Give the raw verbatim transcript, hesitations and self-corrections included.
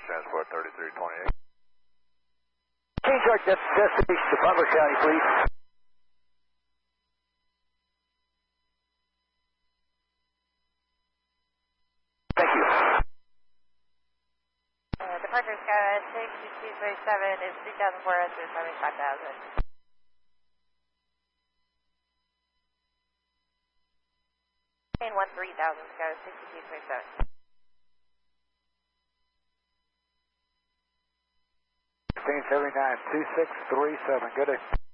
Transport thirty-three twenty-eight. Change your destination to Butler County, please. Thank you. Uh, departure Skyline sixty-two thirty-seven is three thousand four hundred seventy-five thousand. And one three thousand Skyline sixty-two thirty-seven. sixteen seventy-nine, two six three seven, good day.